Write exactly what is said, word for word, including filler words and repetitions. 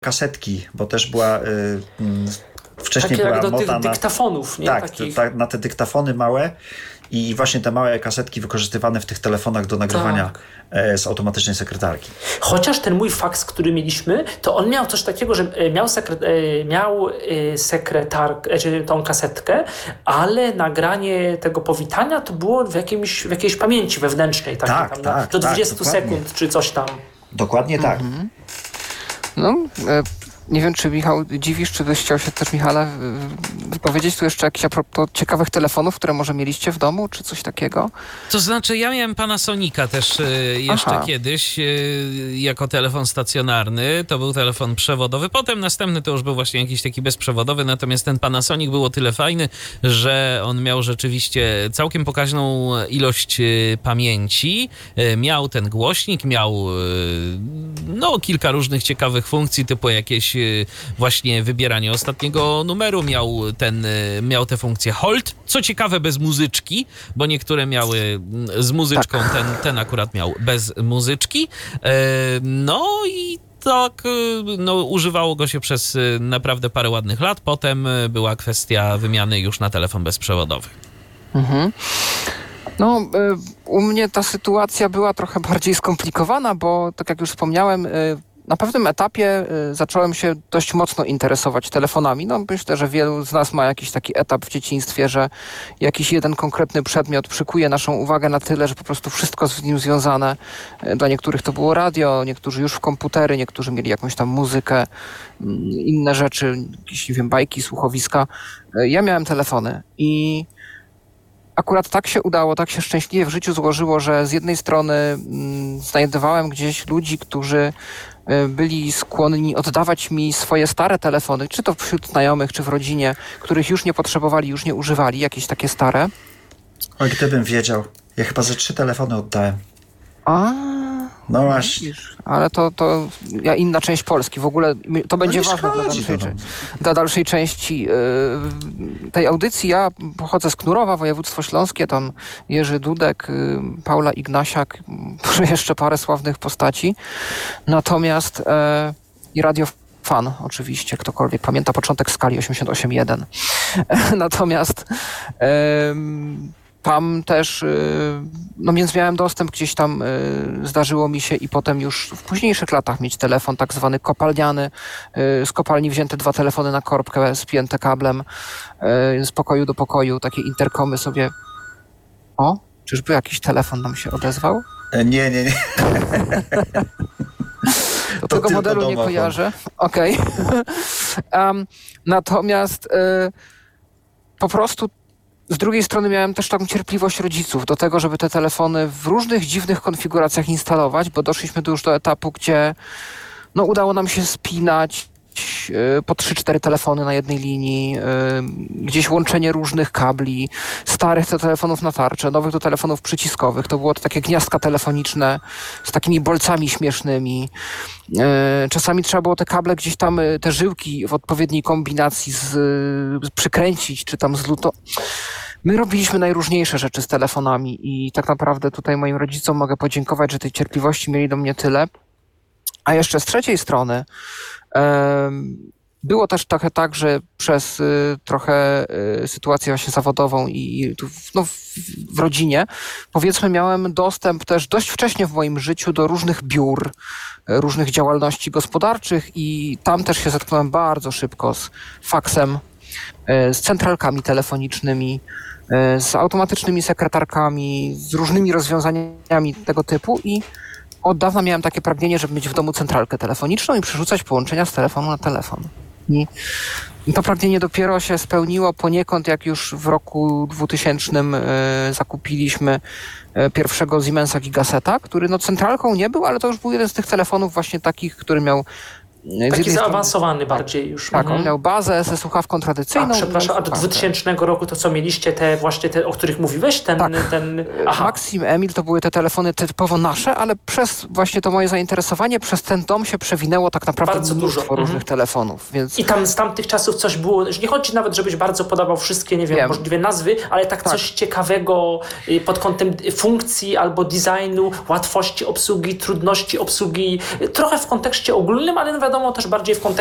kasetki, bo też była y, y, wcześniej takie była jak do moda tych na, dyktafonów, nie? Tak, Takich... ta, na te dyktafony małe i właśnie te małe kasetki wykorzystywane w tych telefonach do nagrywania tak. e, z automatycznej sekretarki. Chociaż ten mój faks, który mieliśmy, to on miał coś takiego, że miał, sekre- miał sekretarkę, czy tą kasetkę, ale nagranie tego powitania to było w, jakimś, w jakiejś pamięci wewnętrznej. Takiej, Tak, tam, tak, do tak, dwudziestu sekund czy coś tam. Dokładnie tak. Mhm. No, e, nie wiem, czy Michał dziwisz, czy byś chciał się też, Michale, wypowiedzieć tu jeszcze jakichś a propos ciekawych telefonów, które może mieliście w domu, czy coś takiego? To znaczy, ja miałem Panasonica też e, jeszcze Aha. kiedyś e, jako telefon stacjonarny. To był telefon przewodowy. Potem następny to już był właśnie jakiś taki bezprzewodowy, natomiast ten Panasonic był o tyle fajny, że on miał rzeczywiście całkiem pokaźną ilość e, pamięci. E, miał ten głośnik, miał e, no kilka różnych ciekawych funkcji, typu jakieś e, właśnie wybieranie ostatniego numeru. Miał ten, e, miał tę funkcję hold. Co ciekawe, bez muzyczki, bo niektóre miały z muzyczką, Tak. ten, ten akurat miał bez muzyczki. E, no i tak, no, używało go się przez naprawdę parę ładnych lat. Potem była kwestia wymiany już na telefon bezprzewodowy. Mhm. No, y, u mnie ta sytuacja była trochę bardziej skomplikowana, bo tak jak już wspomniałem, y, na pewnym etapie y, zacząłem się dość mocno interesować telefonami. No, myślę, że wielu z nas ma jakiś taki etap w dzieciństwie, że jakiś jeden konkretny przedmiot przykuje naszą uwagę na tyle, że po prostu wszystko z nim związane. Y, Dla niektórych to było radio, niektórzy już w komputery, niektórzy mieli jakąś tam muzykę, y, inne rzeczy, jakieś, nie wiem, bajki, słuchowiska. Y, Ja miałem telefony i akurat tak się udało, tak się szczęśliwie w życiu złożyło, że z jednej strony mm, znajdowałem gdzieś ludzi, którzy y, byli skłonni oddawać mi swoje stare telefony, czy to wśród znajomych, czy w rodzinie, których już nie potrzebowali, już nie używali, jakieś takie stare. Oj, gdybym wiedział. Ja chyba ze trzy telefony oddałem. A, No właśnie. widzisz, ale to, to ja inna część Polski. W ogóle my- to będzie nie ważne dla szkodzi, dalszej, to cze- dla dalszej części y, tej audycji. Ja pochodzę z Knurowa, województwo śląskie, tam Jerzy Dudek, y, Paula Ignasiak, y, jeszcze parę sławnych postaci. Natomiast y, i Radio Fan, oczywiście, ktokolwiek pamięta początek skali osiemdziesiąt osiem jeden. Natomiast em, tam też, y, no więc miałem dostęp gdzieś tam, y, zdarzyło mi się i potem już w późniejszych latach mieć telefon tak zwany kopalniany, y, z kopalni wzięte dwa telefony na korbkę spięte kablem, y, z pokoju do pokoju, takie interkomy sobie. O, czyżby jakiś telefon nam się odezwał? E, Nie, nie, nie. Do To tego tylko modelu nie domofon. kojarzę. Okej. Em, natomiast y, po prostu z drugiej strony miałem też taką cierpliwość rodziców do tego, żeby te telefony w różnych dziwnych konfiguracjach instalować, bo doszliśmy tu już do etapu, gdzie no, udało nam się spinać y, po trzy cztery telefony na jednej linii, y, gdzieś łączenie różnych kabli, starych do telefonów na tarczę, nowych do telefonów przyciskowych. To było to takie gniazdka telefoniczne z takimi bolcami śmiesznymi. Y, czasami trzeba było te kable gdzieś tam, y, te żyłki w odpowiedniej kombinacji z, z przykręcić, czy tam zluto. My robiliśmy najróżniejsze rzeczy z telefonami i tak naprawdę tutaj moim rodzicom mogę podziękować, że tej cierpliwości mieli do mnie tyle. A jeszcze z trzeciej strony em, było też trochę tak, że przez y, trochę y, sytuację właśnie zawodową i, i tu w, no, w, w rodzinie, powiedzmy, miałem dostęp też dość wcześnie w moim życiu do różnych biur, y, różnych działalności gospodarczych i tam też się zetknąłem bardzo szybko z faksem, y, z centralkami telefonicznymi, y, z automatycznymi sekretarkami, z różnymi rozwiązaniami tego typu i od dawna miałem takie pragnienie, żeby mieć w domu centralkę telefoniczną i przerzucać połączenia z telefonu na telefon. I to pragnienie dopiero się spełniło poniekąd, jak już w roku dwutysięcznym y, zakupiliśmy y, pierwszego Siemensa Gigaseta, który no centralką nie był, ale to już był jeden z tych telefonów właśnie takich, który miał y, z Taki jednej zaawansowany strony, bardziej już. tak, Mhm. on miał bazę ze słuchawką A tradycyjną. przepraszam, a do słuchawkę. dwutysięcznego roku to co mieliście, te właśnie te, o których mówiłeś? Ten, Tak. ten... Aha. Maxim, Emil to były te telefony typowo nasze, ale przez właśnie to moje zainteresowanie, przez ten dom się przewinęło tak naprawdę Bardzo mnóstwo dużo. różnych Mhm. telefonów, więc I tam z tamtych czasów coś było, że nie chodzi nawet, żebyś bardzo podawał wszystkie, nie wiem, Wiem. możliwe nazwy, ale tak, Tak. coś ciekawego y, pod kątem funkcji albo designu, łatwości obsługi, trudności obsługi, y, trochę w kontekście ogólnym, ale nawet wiadomo też bardziej w kontekście